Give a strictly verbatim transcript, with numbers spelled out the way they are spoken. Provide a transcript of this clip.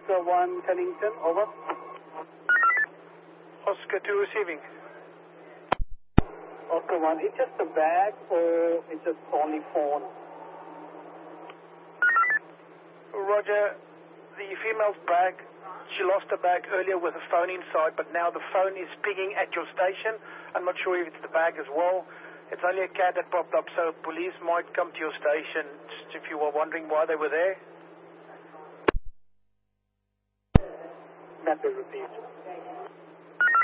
Oscar one Kennington, over. Oscar two receiving. Oscar one, it's just a bag or it's just only phone? Roger, the female's bag, she lost her bag earlier with a phone inside, but now the phone is pinging at your station. I'm not sure if it's the bag as well. It's only a cat that popped up, so police might come to your station if you were wondering why they were there. That will repeat.